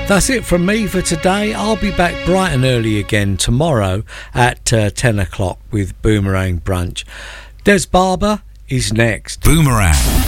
That's it from me for today. I'll be back bright and early again tomorrow at 10 o'clock with Boomerang Brunch. Des Barber is next. Boomerang.